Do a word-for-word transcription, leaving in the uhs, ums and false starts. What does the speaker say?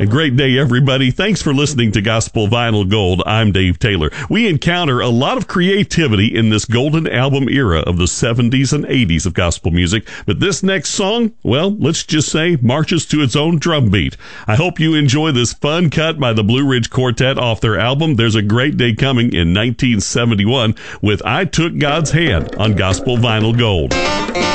A great day, everybody. Thanks for listening to Gospel Vinyl Gold. I'm Dave Taylor. We encounter a lot of creativity in this golden album era of the seventies and eighties of gospel music, but this next song, well, let's just say, marches to its own drum beat. I hope you enjoy this fun cut by the Blue Ridge Quartet off their album There's a Great Day Coming in nineteen seventy-one with I Took God's Hand on Gospel Vinyl Gold.